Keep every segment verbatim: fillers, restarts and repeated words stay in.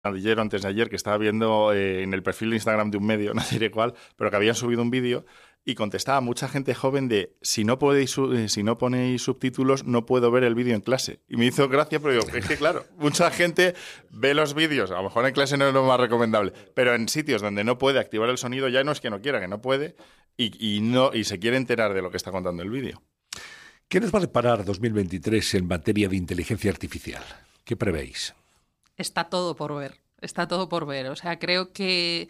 ayer o antes de ayer que estaba viendo eh, en el perfil de Instagram de un medio, no diré cuál, pero que habían subido un vídeo y contestaba mucha gente joven de si no podéis, eh, si no ponéis subtítulos no puedo ver el vídeo en clase. Y me hizo gracia, pero digo, es que claro, mucha gente ve los vídeos, a lo mejor en clase no es lo más recomendable, pero en sitios donde no puede activar el sonido ya no es que no quiera, que no puede y, y, no, y se quiere enterar de lo que está contando el vídeo. ¿Qué nos va a deparar dos mil veintitrés en materia de inteligencia artificial? ¿Qué prevéis? Está todo por ver, está todo por ver. O sea, creo que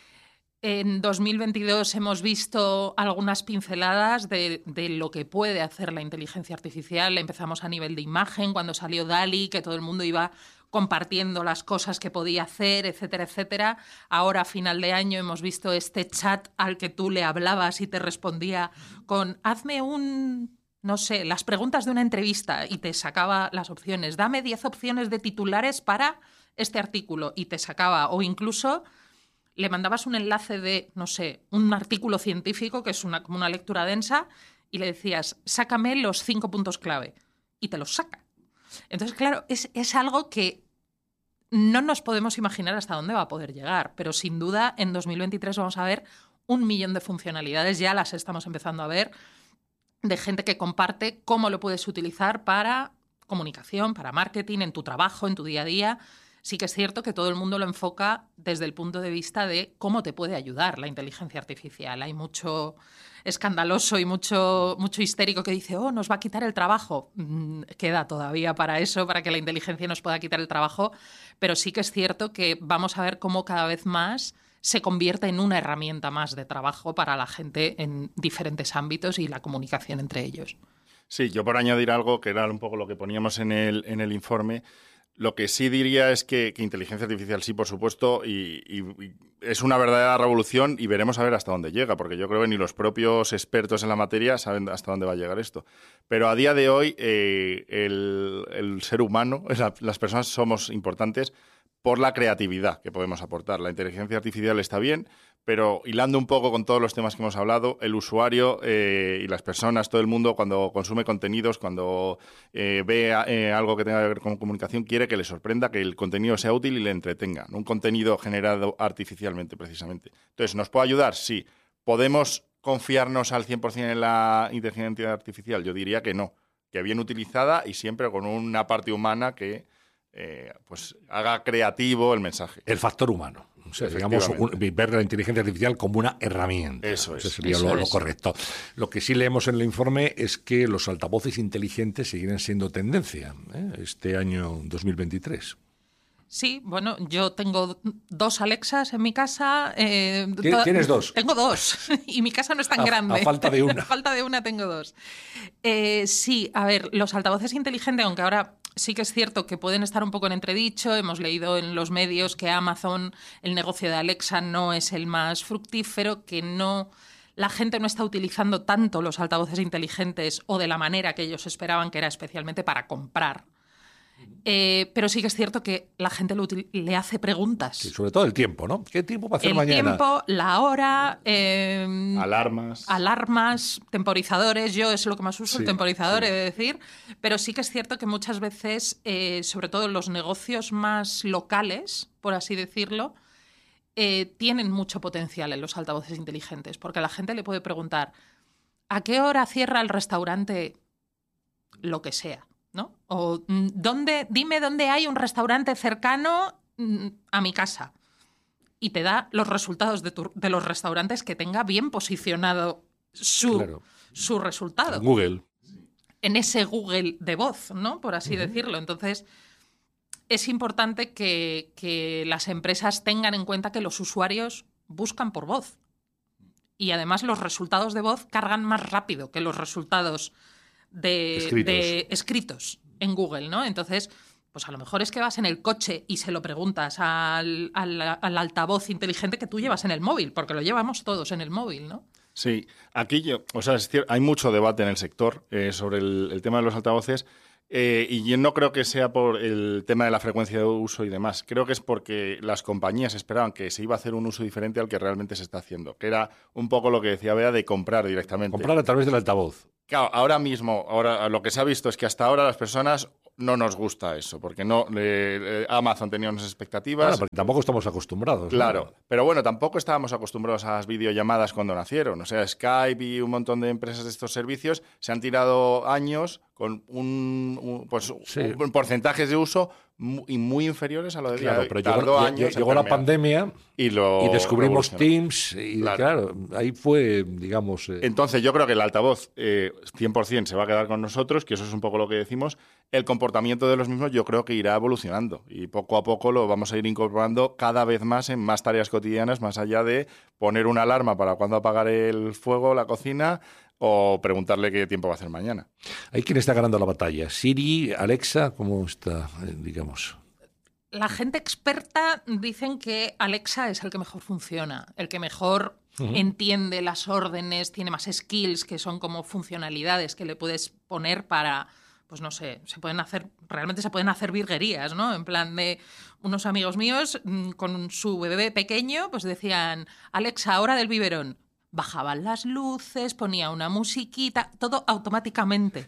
en dos mil veintidós hemos visto algunas pinceladas de, de lo que puede hacer la inteligencia artificial. Empezamos a nivel de imagen, cuando salió DALL-E, que todo el mundo iba compartiendo las cosas que podía hacer, etcétera, etcétera. Ahora, a final de año, hemos visto este chat al que tú le hablabas y te respondía con hazme un... no sé, las preguntas de una entrevista y te sacaba las opciones. Dame diez opciones de titulares para este artículo y te sacaba. O incluso le mandabas un enlace de, no sé, un artículo científico, que es una, como una lectura densa, y le decías, sácame los cinco puntos clave. Y te los saca. Entonces, claro, es, es algo que no nos podemos imaginar hasta dónde va a poder llegar. Pero sin duda, en dos mil veintitrés vamos a ver un millón de funcionalidades. Ya las estamos empezando a ver, de gente que comparte cómo lo puedes utilizar para comunicación, para marketing, en tu trabajo, en tu día a día. Sí que es cierto que todo el mundo lo enfoca desde el punto de vista de cómo te puede ayudar la inteligencia artificial. Hay mucho escandaloso y mucho, mucho histérico que dice, oh, nos va a quitar el trabajo. Mm, queda todavía para eso, para que la inteligencia nos pueda quitar el trabajo, pero sí que es cierto que vamos a ver cómo cada vez más se convierte en una herramienta más de trabajo para la gente en diferentes ámbitos y la comunicación entre ellos. Sí, yo por añadir algo, que era un poco lo que poníamos en el, en el informe, lo que sí diría es que, que inteligencia artificial sí, por supuesto, y, y, y es una verdadera revolución y veremos a ver hasta dónde llega, porque yo creo que ni los propios expertos en la materia saben hasta dónde va a llegar esto. Pero a día de hoy eh, el, el ser humano, la, las personas somos importantes por la creatividad que podemos aportar. La inteligencia artificial está bien, pero hilando un poco con todos los temas que hemos hablado, el usuario eh, y las personas, todo el mundo, cuando consume contenidos, cuando eh, ve eh, algo que tenga que ver con comunicación, quiere que le sorprenda, que el contenido sea útil y le entretenga, ¿no? Un contenido generado artificialmente, precisamente. Entonces, ¿nos puede ayudar? Sí. ¿Podemos confiarnos al cien por ciento en la inteligencia artificial? Yo diría que no, que bien utilizada y siempre con una parte humana que Eh, pues haga creativo el mensaje. El factor humano. O sea, digamos, un, ver la inteligencia artificial como una herramienta. Eso es. Eso sería eso lo, es. lo correcto. Lo que sí leemos en el informe es que los altavoces inteligentes seguirán siendo tendencia, ¿eh? Este año dos mil veintitrés. Sí, bueno, yo tengo dos Alexas en mi casa. Eh, ¿Tienes dos? Tengo dos. Y mi casa no es tan a, grande. A falta de una. A falta de una tengo dos. Eh, sí, a ver, los altavoces inteligentes, aunque ahora sí que es cierto que pueden estar un poco en entredicho. Hemos leído en los medios que Amazon, el negocio de Alexa, no es el más fructífero, que no... la gente no está utilizando tanto los altavoces inteligentes o de la manera que ellos esperaban, que era especialmente para comprar. Eh, pero sí que es cierto que la gente lo le hace preguntas. Sí, sobre todo el tiempo, ¿no? ¿Qué tiempo va a hacer el mañana? El tiempo, la hora... Eh, alarmas. Alarmas, temporizadores. Yo es lo que más uso, sí, el temporizador, sí. he de decir. Pero sí que es cierto que muchas veces, eh, sobre todo en los negocios más locales, por así decirlo, eh, tienen mucho potencial en los altavoces inteligentes. Porque a la gente le puede preguntar, ¿a qué hora cierra el restaurante? Lo que sea, ¿no? O ¿dónde, dime dónde hay un restaurante cercano a mi casa. Y te da los resultados de, tu, de los restaurantes que tenga bien posicionado su, claro. su resultado. En Google. En ese Google de voz, ¿no? Por así uh-huh. decirlo. Entonces, es importante que, que las empresas tengan en cuenta que los usuarios buscan por voz. Y además los resultados de voz cargan más rápido que los resultados De, escritos. de escritos en Google, ¿no? Entonces, pues a lo mejor es que vas en el coche y se lo preguntas al, al, al altavoz inteligente que tú llevas en el móvil, porque lo llevamos todos en el móvil, ¿no? Sí, aquí yo, o sea, es cierto, hay mucho debate en el sector eh, sobre el, el tema de los altavoces eh, y yo no creo que sea por el tema de la frecuencia de uso y demás. Creo que es porque las compañías esperaban que se iba a hacer un uso diferente al que realmente se está haciendo, que era un poco lo que decía Bea de comprar directamente. Comprar a través del altavoz. Claro, ahora mismo, ahora lo que se ha visto es que hasta ahora las personas no nos gusta eso, porque no eh, Amazon tenía unas expectativas. Claro, porque tampoco estamos acostumbrados. Claro, ¿no? pero bueno, tampoco estábamos acostumbrados a las videollamadas cuando nacieron. O sea, Skype y un montón de empresas de estos servicios se han tirado años con un, un, pues, sí. un porcentajes de uso muy, y muy inferiores a lo de claro, día. pero Tardó llegó, años llegó la pandemia y, lo y descubrimos Teams y claro. claro, ahí fue, digamos... Eh... Entonces yo creo que el altavoz eh, cien por ciento se va a quedar con nosotros, que eso es un poco lo que decimos. El comportamiento de los mismos yo creo que irá evolucionando y poco a poco lo vamos a ir incorporando cada vez más en más tareas cotidianas, más allá de poner una alarma para cuando apagar el fuego, la cocina, o preguntarle qué tiempo va a hacer mañana. ¿Hay quién está ganando la batalla? ¿Siri, Alexa? ¿Cómo está, eh, digamos? La gente experta dicen que Alexa es el que mejor funciona, el que mejor uh-huh. entiende las órdenes, tiene más skills, que son como funcionalidades que le puedes poner para, pues no sé, se pueden hacer, realmente se pueden hacer virguerías, ¿no? En plan de unos amigos míos con su bebé pequeño, pues decían, Alexa, hora del biberón. Bajaban las luces, ponía una musiquita, todo automáticamente.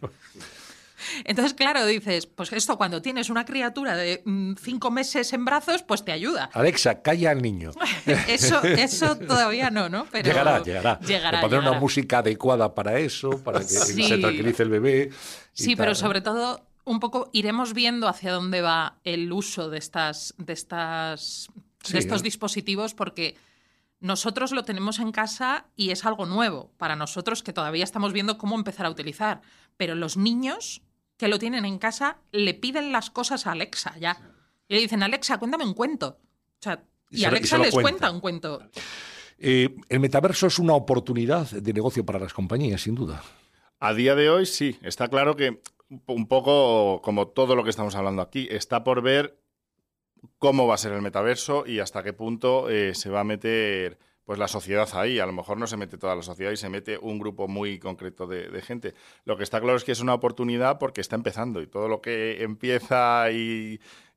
Entonces, claro, dices, pues esto cuando tienes una criatura de mmm, cinco meses en brazos, pues te ayuda. Alexa, calla al niño. eso, eso todavía no, ¿no? Pero llegará, llegará. llegará Le pondré llegará. una música adecuada para eso, para que sí. se tranquilice el bebé. Sí, tal, pero ¿no? sobre todo un poco iremos viendo hacia dónde va el uso de estas, de estas, sí, de estos ¿eh? dispositivos, porque nosotros lo tenemos en casa y es algo nuevo para nosotros que todavía estamos viendo cómo empezar a utilizar. Pero los niños que lo tienen en casa le piden las cosas a Alexa ya. Y le dicen, Alexa, cuéntame un cuento. O sea, y, y Alexa les cuenta. cuenta un cuento. Eh, el metaverso es una oportunidad de negocio para las compañías, sin duda. A día de hoy sí. Está claro que un poco como todo lo que estamos hablando aquí, está por ver cómo va a ser el metaverso y hasta qué punto eh, se va a meter pues la sociedad ahí. A lo mejor no se mete toda la sociedad y se mete un grupo muy concreto de, de gente. Lo que está claro es que es una oportunidad porque está empezando y todo lo que empieza y,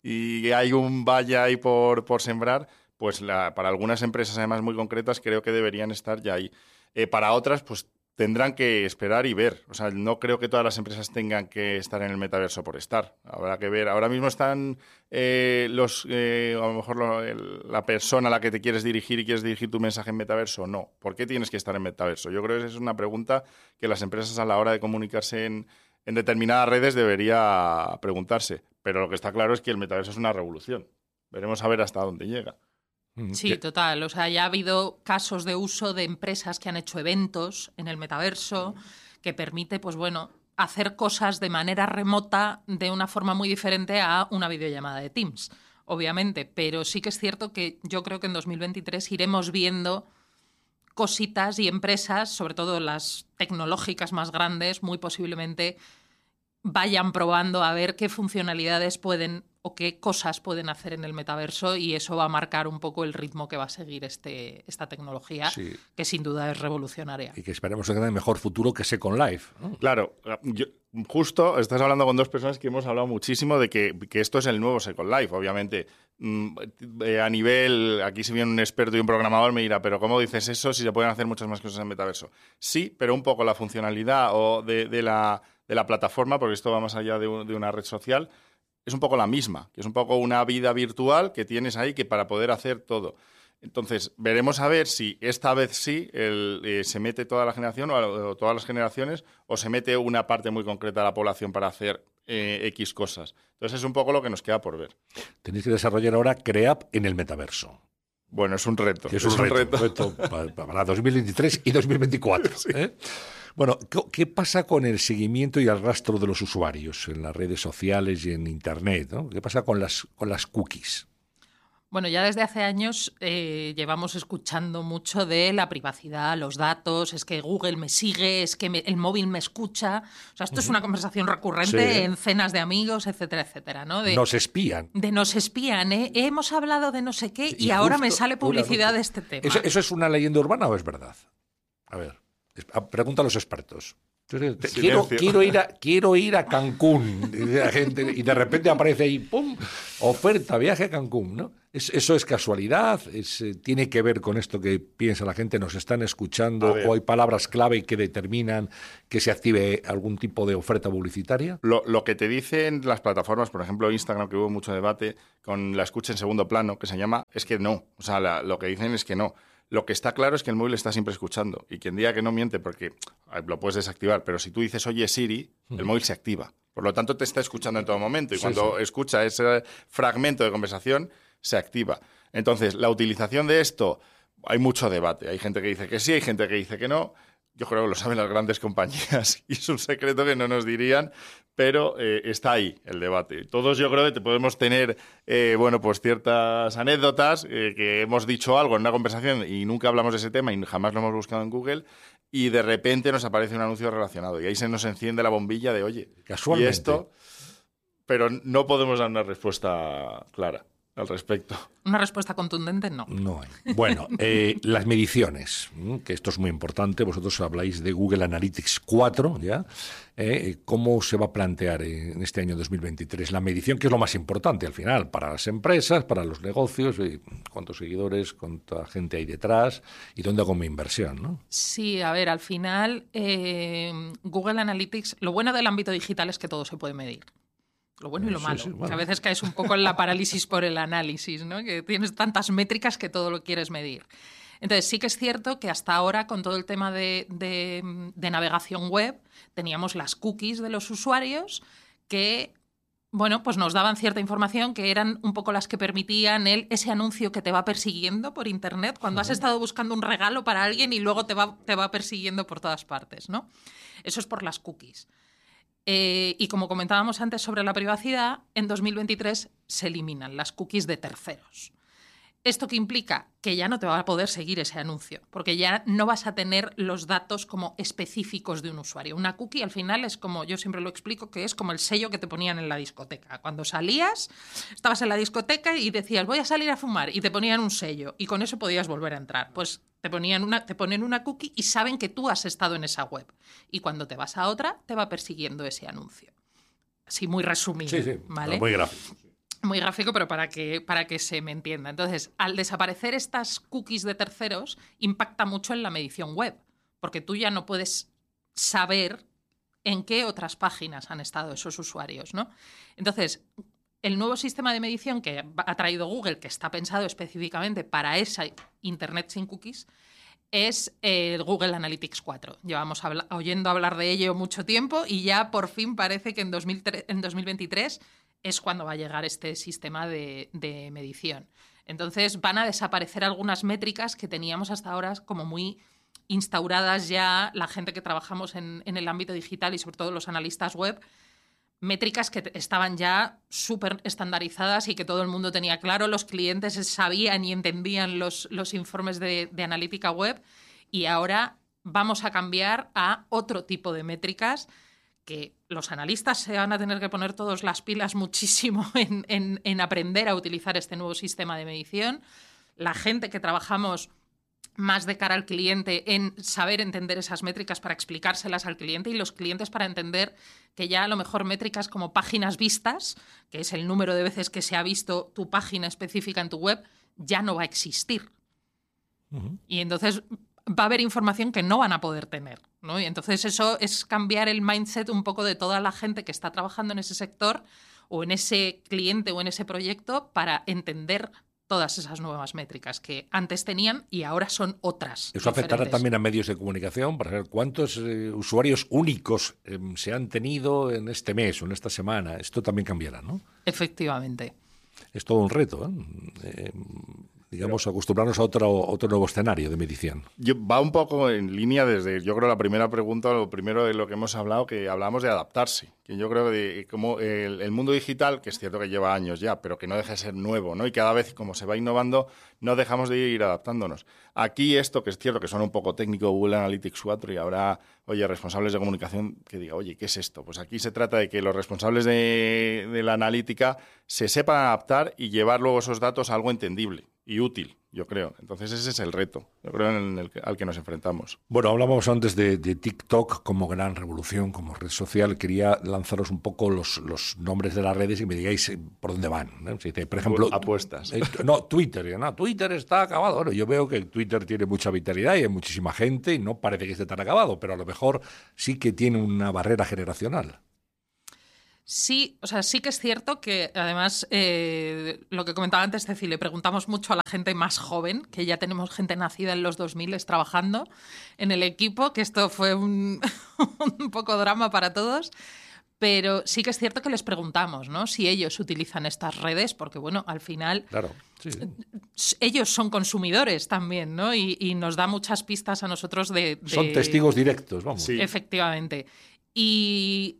y hay un valle ahí por, por sembrar, pues la, para algunas empresas además muy concretas creo que deberían estar ya ahí. Eh, para otras, pues tendrán que esperar y ver. O sea, no creo que todas las empresas tengan que estar en el metaverso por estar. Habrá que ver. Ahora mismo están eh, los, eh, a lo mejor lo, el, la persona a la que te quieres dirigir y quieres dirigir tu mensaje en metaverso. No. ¿Por qué tienes que estar en metaverso? Yo creo que esa es una pregunta que las empresas a la hora de comunicarse en, en determinadas redes debería preguntarse. Pero lo que está claro es que el metaverso es una revolución. Veremos a ver hasta dónde llega. Sí, total. O sea, ya ha habido casos de uso de empresas que han hecho eventos en el metaverso que permite, pues bueno, hacer cosas de manera remota de una forma muy diferente a una videollamada de Teams, obviamente. Pero sí que es cierto que yo creo que en dos mil veintitrés iremos viendo cositas y empresas, sobre todo las tecnológicas más grandes, muy posiblemente vayan probando a ver qué funcionalidades pueden o qué cosas pueden hacer en el metaverso y eso va a marcar un poco el ritmo que va a seguir este, esta tecnología, sí. que sin duda es revolucionaria. Y que esperemos que tenga mejor futuro que Second Life, ¿no? Claro, yo, justo estás hablando con dos personas que hemos hablado muchísimo de que, que esto es el nuevo Second Life, obviamente. A nivel, aquí si viene un experto y un programador me dirá, pero ¿cómo dices eso si se pueden hacer muchas más cosas en metaverso? Sí, pero un poco la funcionalidad o de, de, la, de la plataforma, porque esto va más allá de, un, de una red social, es un poco la misma, que es un poco una vida virtual que tienes ahí que para poder hacer todo. Entonces, veremos a ver si esta vez sí el, eh, se mete toda la generación o, o todas las generaciones o se mete una parte muy concreta de la población para hacer eh, X cosas. Entonces, es un poco lo que nos queda por ver. Tenéis que desarrollar ahora Creap en el metaverso. Bueno, es un reto. Es un, es un reto, reto. reto para, para dos mil veintitrés y dos mil veinticuatro. Sí. ¿eh? Bueno, ¿qué pasa con el seguimiento y el rastro de los usuarios en las redes sociales y en Internet, ¿no? ¿Qué pasa con las, con las cookies? Bueno, ya desde hace años eh, llevamos escuchando mucho de la privacidad, los datos, es que Google me sigue, es que me, el móvil me escucha. O sea, esto uh-huh. es una conversación recurrente sí. en cenas de amigos, etcétera, etcétera, ¿no? De, nos espían. De nos espían, ¿eh? Hemos hablado de no sé qué y, y ahora justo, me sale publicidad de este tema. ¿Eso, ¿Eso es una leyenda urbana o es verdad? A ver, pregunta a los expertos. Quiero, quiero, ir a, quiero ir a Cancún, dice la gente, y de repente aparece ahí, ¡pum!, oferta, viaje a Cancún, ¿no? ¿Es, ¿Eso es casualidad? Es, eh, ¿Tiene que ver con esto que piensa la gente? ¿Nos están escuchando? ¿O hay palabras clave que determinan que se active algún tipo de oferta publicitaria? Lo, lo que te dicen las plataformas, por ejemplo Instagram, que hubo mucho debate con la escucha en segundo plano, que se llama, es que no. O sea, la, lo que dicen es que no. Lo que está claro es que el móvil está siempre escuchando. Y quien diga que no miente, porque lo puedes desactivar, pero si tú dices, oye Siri, el móvil se activa. Por lo tanto, te está escuchando en todo momento. Y sí, cuando sí. escucha ese fragmento de conversación, se activa. Entonces, la utilización de esto, hay mucho debate. Hay gente que dice que sí, hay gente que dice que no. Yo creo que lo saben las grandes compañías y es un secreto que no nos dirían, pero eh, está ahí el debate. Todos yo creo que podemos tener eh, bueno, pues ciertas anécdotas eh, que hemos dicho algo en una conversación y nunca hablamos de ese tema y jamás lo hemos buscado en Google y de repente nos aparece un anuncio relacionado y ahí se nos enciende la bombilla de, oye, casualmente. Y esto, pero no podemos dar una respuesta clara al respecto. Una respuesta contundente, no. No hay. Bueno, eh, las mediciones, que esto es muy importante. Vosotros habláis de Google Analytics cuatro, ¿ya? Eh, ¿Cómo se va a plantear en este año dos mil veintitrés la medición, que es lo más importante al final para las empresas, para los negocios? Eh, ¿Cuántos seguidores, cuánta gente hay detrás y dónde hago mi inversión, ¿no? Sí, a ver, al final eh, Google Analytics, lo bueno del ámbito digital es que todo se puede medir. Lo bueno y lo malo. Sí, sí, bueno. Que a veces caes un poco en la parálisis por el análisis, ¿no? Que tienes tantas métricas que todo lo quieres medir. Entonces, sí que es cierto que hasta ahora, con todo el tema de, de, de navegación web, teníamos las cookies de los usuarios que, bueno, pues nos daban cierta información que eran un poco las que permitían el, ese anuncio que te va persiguiendo por Internet cuando uh-huh. has estado buscando un regalo para alguien y luego te va, te va persiguiendo por todas partes, ¿no? Eso es por las cookies. Eh, y como comentábamos antes sobre la privacidad, en dos mil veintitrés se eliminan las cookies de terceros. ¿Esto qué implica? Que ya no te va a poder seguir ese anuncio, porque ya no vas a tener los datos como específicos de un usuario. Una cookie al final es como, yo siempre lo explico, que es como el sello que te ponían en la discoteca. Cuando salías, estabas en la discoteca y decías, voy a salir a fumar, y te ponían un sello, y con eso podías volver a entrar. Pues te, ponían una, te ponen una cookie y saben que tú has estado en esa web. Y cuando te vas a otra, te va persiguiendo ese anuncio. Así muy resumido. Sí, sí, ¿vale? Muy gráfico. Muy gráfico, pero para que, para que se me entienda. Entonces, al desaparecer estas cookies de terceros, impacta mucho en la medición web, porque tú ya no puedes saber en qué otras páginas han estado esos usuarios, ¿no? Entonces, el nuevo sistema de medición que ha traído Google, que está pensado específicamente para esa Internet sin cookies, es el Google Analytics cuatro. Llevamos habla- oyendo hablar de ello mucho tiempo y ya por fin parece que en, dos mil tre- en dos mil veintitrés es cuando va a llegar este sistema de, de medición. Entonces van a desaparecer algunas métricas que teníamos hasta ahora como muy instauradas ya la gente que trabajamos en, en el ámbito digital y sobre todo los analistas web, métricas que estaban ya súper estandarizadas y que todo el mundo tenía claro, los clientes sabían y entendían los, los informes de, de analítica web y ahora vamos a cambiar a otro tipo de métricas que los analistas se van a tener que poner todas las pilas muchísimo en, en, en aprender a utilizar este nuevo sistema de medición. La gente que trabajamos más de cara al cliente en saber entender esas métricas para explicárselas al cliente y los clientes para entender que ya a lo mejor métricas como páginas vistas, que es el número de veces que se ha visto tu página específica en tu web, ya no va a existir. Uh-huh. Y entonces va a haber información que no van a poder tener, ¿no? Y entonces eso es cambiar el mindset un poco de toda la gente que está trabajando en ese sector o en ese cliente o en ese proyecto para entender todas esas nuevas métricas que antes tenían y ahora son otras. Eso diferentes. Afectará también a medios de comunicación para saber cuántos eh, usuarios únicos eh, se han tenido en este mes o en esta semana. Esto también cambiará, ¿no? Efectivamente. Es todo un reto, ¿eh? eh digamos, Pero, acostumbrarnos a otro, otro nuevo escenario de medición. Yo, va un poco en línea desde, yo creo, la primera pregunta, lo primero de lo que hemos hablado, que hablamos de adaptarse. Que yo creo que como el, el mundo digital, que es cierto que lleva años ya, pero que no deja de ser nuevo, ¿no? Y cada vez, como se va innovando, no dejamos de ir adaptándonos. Aquí esto, que es cierto que suena un poco técnico, Google Analytics cuatro, y habrá, oye, responsables de comunicación que diga, oye, ¿qué es esto? Pues aquí se trata de que los responsables de, de la analítica se sepan adaptar y llevar luego esos datos a algo entendible y útil. yo creo. Entonces ese es el reto, yo creo, en el que, al que nos enfrentamos. Bueno, hablábamos antes de, de TikTok como gran revolución, como red social. Quería lanzaros un poco los, los nombres de las redes y me digáis eh, por dónde van, ¿no? Si dice, por ejemplo, apuestas. Eh, no, Twitter. No, Twitter está acabado. Bueno, yo veo que Twitter tiene mucha vitalidad y hay muchísima gente y no parece que esté tan acabado, pero a lo mejor sí que tiene una barrera generacional. Sí, o sea, sí que es cierto que además eh, lo que comentaba antes, es decir, le preguntamos mucho a la gente más joven, que ya tenemos gente nacida en los dos mil trabajando en el equipo, que esto fue un, un poco drama para todos, pero sí que es cierto que les preguntamos, ¿no? Si ellos utilizan estas redes, porque bueno, al final claro, sí, sí. ellos son consumidores también, ¿no? Y, y nos da muchas pistas a nosotros de... de... Son testigos directos, vamos. Sí. Efectivamente. Y...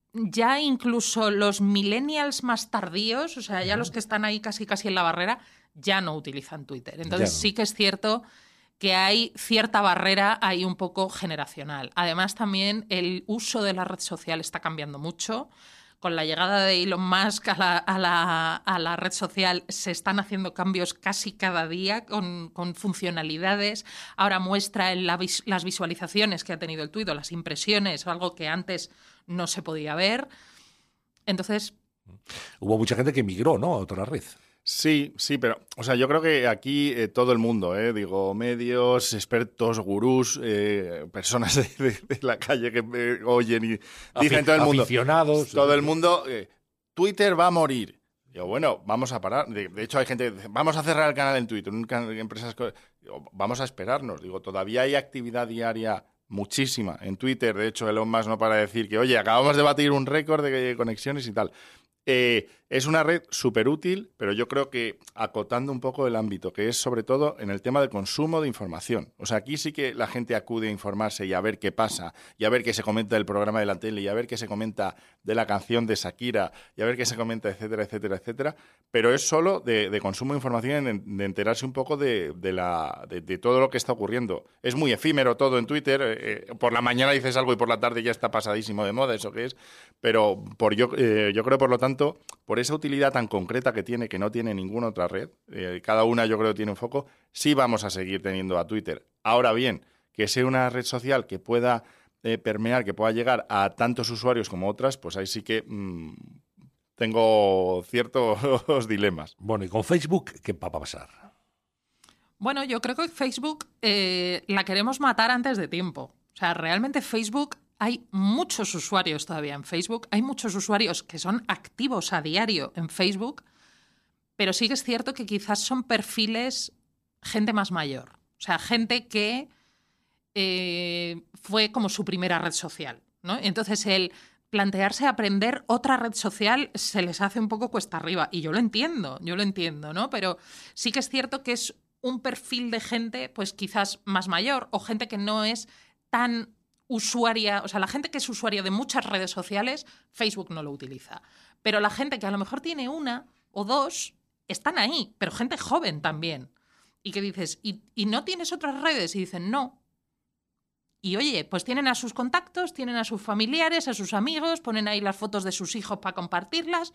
ya incluso los millennials más tardíos, o sea, ya los que están ahí casi casi en la barrera, ya no utilizan Twitter. Entonces no. sí que es cierto que hay cierta barrera ahí un poco generacional. Además también el uso de la red social está cambiando mucho. Con la llegada de Elon Musk a la, a la, a la red social se están haciendo cambios casi cada día con, con funcionalidades. Ahora muestra en la vis, las visualizaciones que ha tenido el tuit o las impresiones, algo que antes no se podía ver. Entonces... Hubo mucha gente que migró, ¿no?, a otra red. Sí, sí, pero, o sea, yo creo que aquí eh, todo el mundo, eh, digo, medios, expertos, gurús, eh, personas de, de, de la calle que eh, oyen y dicen todo el mundo, aficionados, todo el mundo, eh, Twitter va a morir. Digo, bueno, vamos a parar. De, de hecho, hay gente que dice, vamos a cerrar el canal en Twitter, un can, empresas, digo, vamos a esperarnos. Digo, todavía hay actividad diaria muchísima en Twitter. De hecho, Elon Musk no para de decir que, oye, acabamos de batir un récord de conexiones y tal. Eh, es una red súper útil, pero yo creo que acotando un poco el ámbito, que es sobre todo en el tema del consumo de información. O sea, aquí sí que la gente acude a informarse y a ver qué pasa, y a ver qué se comenta del programa de la tele, y a ver qué se comenta de la canción de Shakira, y a ver qué se comenta, etcétera, etcétera, etcétera. Pero es solo de, de consumo de información, de enterarse un poco de, de, la, de, de todo lo que está ocurriendo. Es muy efímero todo en Twitter. Eh, por la mañana dices algo y por la tarde ya está pasadísimo de moda, eso que es. Pero por yo, eh, yo creo, por lo tanto, por esa utilidad tan concreta que tiene, que no tiene ninguna otra red, eh, cada una yo creo tiene un foco, sí vamos a seguir teniendo a Twitter. Ahora bien, que sea una red social que pueda eh, permear, que pueda llegar a tantos usuarios como otras, pues ahí sí que mmm, tengo ciertos dilemas. Bueno, ¿y con Facebook qué va a pasar? Bueno, yo creo que Facebook eh, la queremos matar antes de tiempo. O sea, realmente Facebook... Hay muchos usuarios todavía en Facebook, hay muchos usuarios que son activos a diario en Facebook, pero sí que es cierto que quizás son perfiles gente más mayor. O sea, gente que eh, fue como su primera red social, ¿no? Entonces, el plantearse aprender otra red social se les hace un poco cuesta arriba. Y yo lo entiendo, yo lo entiendo, ¿no? Pero sí que es cierto que es un perfil de gente, pues quizás más mayor, o gente que no es tan... usuaria, o sea, la gente que es usuaria de muchas redes sociales, Facebook no lo utiliza. Pero la gente que a lo mejor tiene una o dos, están ahí, pero gente joven también. Y que dices, ¿y, y no tienes otras redes? Y dicen, no. Y oye, pues tienen a sus contactos, tienen a sus familiares, a sus amigos, ponen ahí las fotos de sus hijos para compartirlas.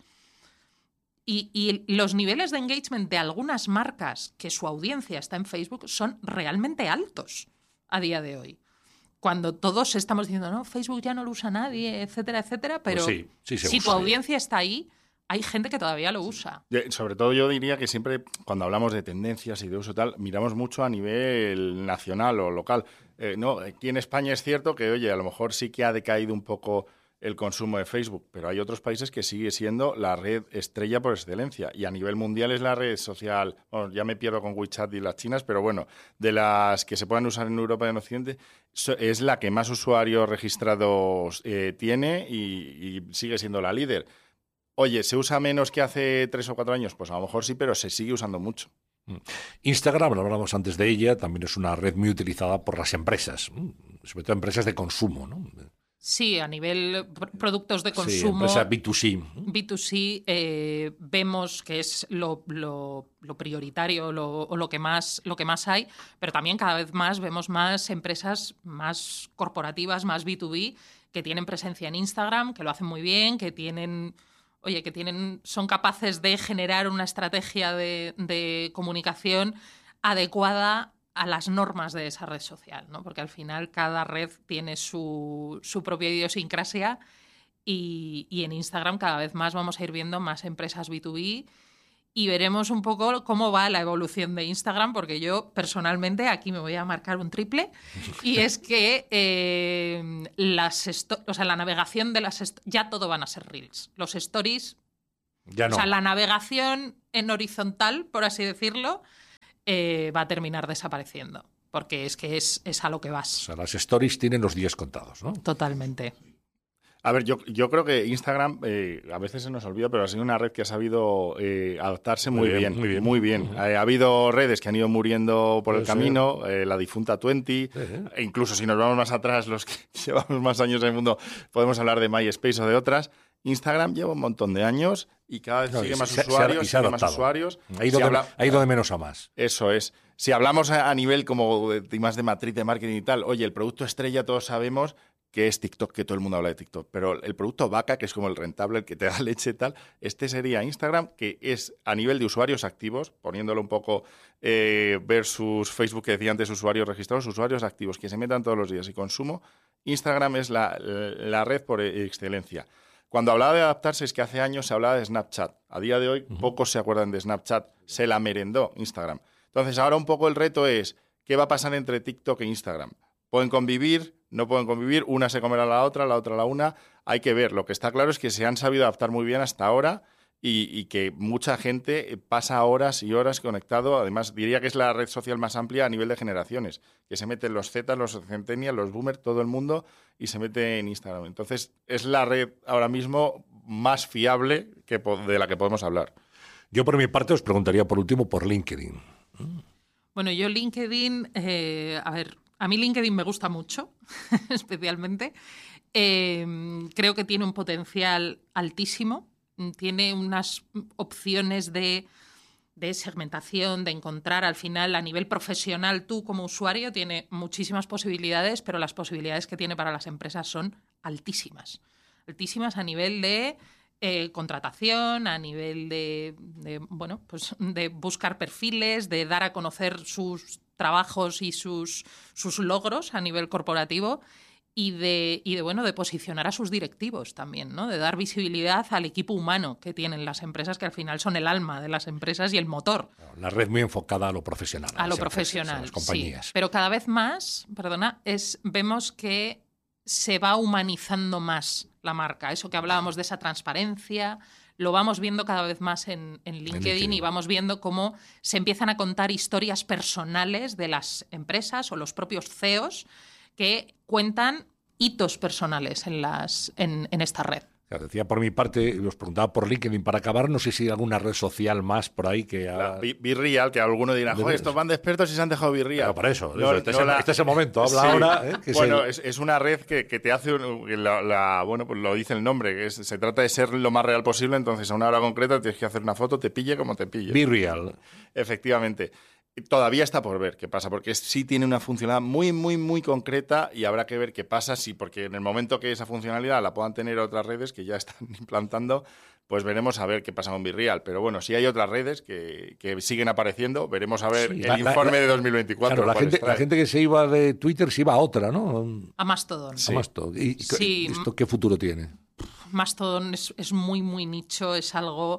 Y, y los niveles de engagement de algunas marcas que su audiencia está en Facebook son realmente altos a día de hoy. Cuando todos estamos diciendo, no, Facebook ya no lo usa nadie, etcétera, etcétera, pero pues sí, sí se si usa, tu audiencia está ahí, hay gente que todavía lo usa. Sobre todo yo diría que siempre cuando hablamos de tendencias y de uso tal, miramos mucho a nivel nacional o local. Eh, no, aquí en España es cierto que, oye, a lo mejor sí que ha decaído un poco el consumo de Facebook, pero hay otros países que sigue siendo la red estrella por excelencia, y a nivel mundial es la red social, bueno, ya me pierdo con WeChat y las chinas, pero bueno, de las que se pueden usar en Europa y en Occidente, es la que más usuarios registrados eh, tiene y, y sigue siendo la líder. Oye, ¿se usa menos que hace tres o cuatro años? Pues a lo mejor sí, pero se sigue usando mucho. Instagram, hablábamos antes de ella, también es una red muy utilizada por las empresas, sobre todo empresas de consumo, ¿no? Sí, a nivel productos de consumo. Sí, empresa B dos C. B dos C eh, vemos que es lo, lo, lo prioritario lo, o lo que, más, lo que más hay, pero también cada vez más vemos más empresas más corporativas, más B dos B, que tienen presencia en Instagram, que lo hacen muy bien, que tienen... Oye, que tienen, son capaces de generar una estrategia de, de comunicación adecuada a las normas de esa red social, ¿no? Porque al final cada red tiene su, su propia idiosincrasia y, y en Instagram cada vez más vamos a ir viendo más empresas B dos B y veremos un poco cómo va la evolución de Instagram, porque yo personalmente aquí me voy a marcar un triple y es que eh, las o sea, la navegación de las ya todo van a ser Reels. Los stories, ya no. O sea, la navegación en horizontal, por así decirlo, Eh, va a terminar desapareciendo, porque es que es, es a lo que vas. O sea, las stories tienen los días contados, ¿no? Totalmente. A ver, yo, yo creo que Instagram eh, a veces se nos olvida, pero ha sido una red que ha sabido eh, adaptarse muy, muy bien, bien, muy bien. Muy bien. Uh-huh. Eh, ha habido redes que han ido muriendo por sí, el camino, eh, la difunta veinte, uh-huh. e incluso si nos vamos más atrás, los que llevamos más años en el mundo, podemos hablar de MySpace o de otras. Instagram lleva un montón de años y cada vez no, sigue más se, usuarios, se ha, sigue más usuarios. Ha ido, si de, habla, ha ido de menos a más. Eso es. Si hablamos a, a nivel como de, más de matriz de marketing y tal, oye, el producto estrella todos sabemos que es TikTok, que todo el mundo habla de TikTok, pero el producto vaca, que es como el rentable, el que te da leche y tal, este sería Instagram, que es a nivel de usuarios activos, poniéndolo un poco eh, versus Facebook, que decía antes, usuarios registrados, usuarios activos, que se metan todos los días y consumo. Instagram es la, la red por excelencia. Cuando hablaba de adaptarse es que hace años se hablaba de Snapchat. A día de hoy uh-huh. pocos se acuerdan de Snapchat. Se la merendó Instagram. Entonces ahora un poco el reto es ¿qué va a pasar entre TikTok e Instagram? ¿Pueden convivir? ¿No pueden convivir? Una se comerá a la otra, la otra a la una. Hay que ver. Lo que está claro es que se han sabido adaptar muy bien hasta ahora y, y que mucha gente pasa horas y horas conectado. Además, diría que es la red social más amplia a nivel de generaciones, que se meten los Z, los Centennials, los Boomers, todo el mundo, y se mete en Instagram. Entonces, es la red ahora mismo más fiable que de la que podemos hablar. Yo, por mi parte, os preguntaría por último por LinkedIn. Bueno, yo LinkedIn, eh, a ver, a mí LinkedIn me gusta mucho, especialmente. Eh, creo que tiene un potencial altísimo. Tiene unas opciones de, de segmentación, de encontrar al final a nivel profesional tú como usuario, tiene muchísimas posibilidades, pero las posibilidades que tiene para las empresas son altísimas. Altísimas a nivel de eh, contratación, a nivel de, de, bueno, pues de buscar perfiles, de dar a conocer sus trabajos y sus, sus logros a nivel corporativo. Y de, y de, bueno, de posicionar a sus directivos también, ¿no? De dar visibilidad al equipo humano que tienen las empresas, que al final son el alma de las empresas y el motor. La red muy enfocada a lo profesional. A, a lo profesional, empresas, a las compañías. Sí. Pero cada vez más, perdona, es, vemos que se va humanizando más la marca. Eso que hablábamos de esa transparencia, lo vamos viendo cada vez más en, en, LinkedIn, en LinkedIn y vamos viendo cómo se empiezan a contar historias personales de las empresas o los propios C E Os que cuentan hitos personales en, las, en, en esta red. Claro, decía por mi parte, os preguntaba por LinkedIn para acabar, no sé si hay alguna red social más por ahí que... Ha... BeReal, que alguno dirá, joder, estos van de expertos y se han dejado BeReal. Pero para eso, no, eso este, no es, la... este es el momento, habla sí. ahora. ¿eh? Que bueno, es, el... es, es una red que, que te hace, la, la, bueno, pues lo dice el nombre, que es, se trata de ser lo más real posible, entonces a una hora concreta tienes que hacer una foto, te pille como te pille. BeReal. Efectivamente. Todavía está por ver qué pasa, porque sí tiene una funcionalidad muy, muy, muy concreta y habrá que ver qué pasa, sí, porque en el momento que esa funcionalidad la puedan tener otras redes que ya están implantando, pues veremos a ver qué pasa con BeReal. Pero bueno, sí hay otras redes que, que siguen apareciendo, veremos a ver sí, el la, informe la, de dos mil veinticuatro. Claro, la gente, la gente que se iba de Twitter se iba a otra, ¿no? A Mastodon. Sí. A Mastodon. ¿Y sí. esto qué futuro tiene? Mastodon es, es muy, muy nicho, es algo,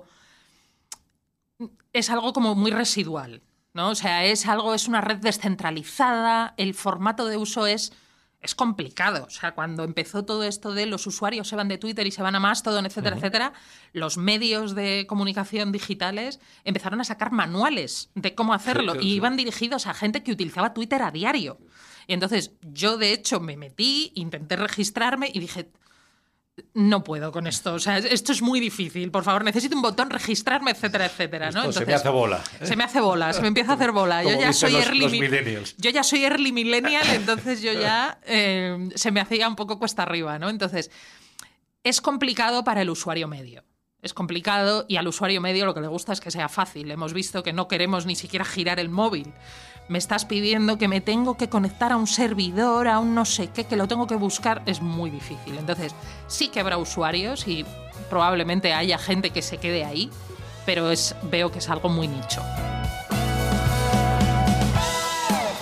es algo como muy residual, ¿no? O sea, es algo, es una red descentralizada, el formato de uso es, es complicado. O sea, cuando empezó todo esto de los usuarios se van de Twitter y se van a Mastodon, etcétera, uh-huh. etcétera, los medios de comunicación digitales empezaron a sacar manuales de cómo hacerlo sí, sí, y sí. iban dirigidos a gente que utilizaba Twitter a diario. Y entonces yo, de hecho, me metí, intenté registrarme y dije... No puedo con esto, o sea, esto es muy difícil, por favor, necesito un botón, registrarme, etcétera, etcétera, ¿no? Entonces, se me hace bola. ¿eh? Se me hace bola, se me empieza a hacer bola. Yo ya soy los, early los millennials. Yo ya soy early millennial, entonces yo ya eh, se me hacía un poco cuesta arriba, ¿no? Entonces, es complicado para el usuario medio. Es complicado y al usuario medio lo que le gusta es que sea fácil. Hemos visto que no queremos ni siquiera girar el móvil. Me estás pidiendo que me tengo que conectar a un servidor, a un no sé qué, que lo tengo que buscar. Es muy difícil. Entonces, sí que habrá usuarios y probablemente haya gente que se quede ahí, pero es, veo que es algo muy nicho.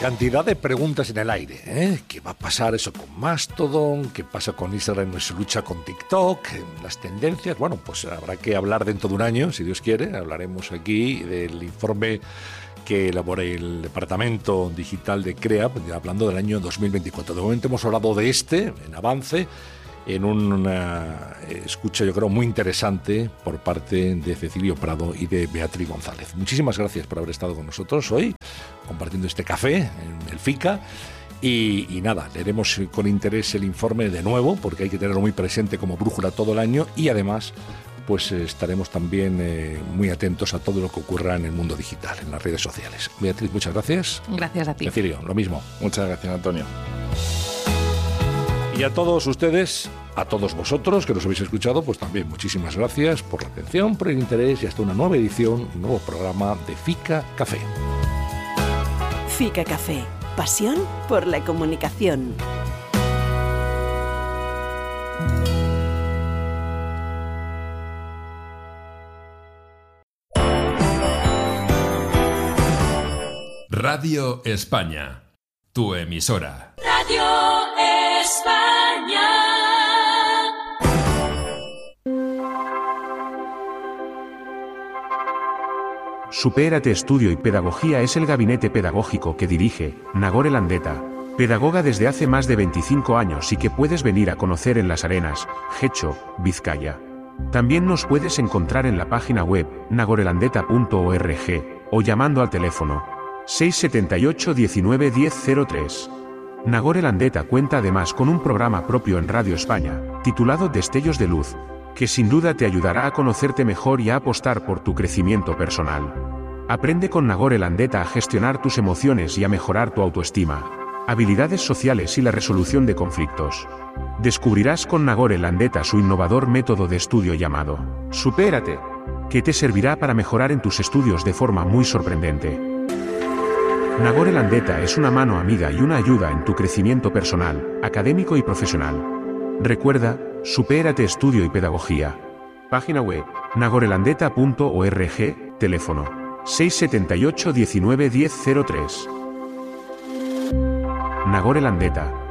Cantidad de preguntas en el aire, ¿eh? ¿Qué va a pasar eso con Mastodon? ¿Qué pasa con Instagram en su lucha con TikTok? Las tendencias. Bueno, pues habrá que hablar dentro de un año, si Dios quiere. Hablaremos aquí del informe que elabora el Departamento Digital de CREA, hablando del año dos mil veinticuatro. De momento hemos hablado de este, en avance, en una escucha, yo creo, muy interesante por parte de Cecilio Prado y de Beatriz González. Muchísimas gracias por haber estado con nosotros hoy, compartiendo este café en el FICA. Y, y nada, leeremos con interés el informe de nuevo, porque hay que tenerlo muy presente como brújula todo el año, y además pues estaremos también eh, muy atentos a todo lo que ocurra en el mundo digital, en las redes sociales. Beatriz, muchas gracias. Gracias a ti. Cecilio, lo mismo. Muchas gracias, Antonio. Y a todos ustedes, a todos vosotros que nos habéis escuchado, pues también muchísimas gracias por la atención, por el interés y hasta una nueva edición, un nuevo programa de FICA Café. FICA Café, pasión por la comunicación. Radio España, tu emisora. Radio España. Supérate Estudio y Pedagogía es el gabinete pedagógico que dirige Nagore Landeta, pedagoga desde hace más de veinticinco años y que puedes venir a conocer en Las Arenas, Getxo, Vizcaya. También nos puedes encontrar en la página web nagorelandeta punto org o llamando al teléfono seis siete ocho, diecinueve, diez, cero tres. Nagore Landeta cuenta además con un programa propio en Radio España, titulado Destellos de Luz, que sin duda te ayudará a conocerte mejor y a apostar por tu crecimiento personal. Aprende con Nagore Landeta a gestionar tus emociones y a mejorar tu autoestima, habilidades sociales y la resolución de conflictos. Descubrirás con Nagore Landeta su innovador método de estudio llamado Supérate, que te servirá para mejorar en tus estudios de forma muy sorprendente. Nagore Landeta es una mano amiga y una ayuda en tu crecimiento personal, académico y profesional. Recuerda, Supérate Estudio y Pedagogía. Página web, nagorelandeta punto org, teléfono seis siete ocho, diecinueve, diez, cero tres. Nagore Landeta.